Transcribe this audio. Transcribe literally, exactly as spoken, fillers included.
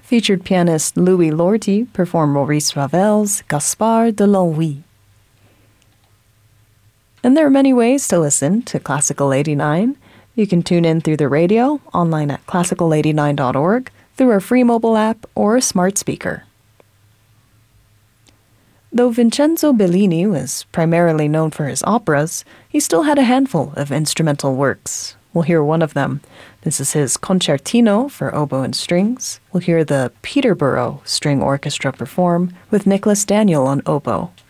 featured pianist Louis Lorty perform Maurice Ravel's Gaspard de l'Ennui. And there are many ways to listen to Classical eighty-nine. You can tune in through the radio, online at classical eighty-nine dot org, through our free mobile app, or a smart speaker. Though Vincenzo Bellini was primarily known for his operas, he still had a handful of instrumental works. We'll hear one of them. This is his Concertino for oboe and strings. We'll hear the Peterborough String Orchestra perform with Nicholas Daniel on oboe.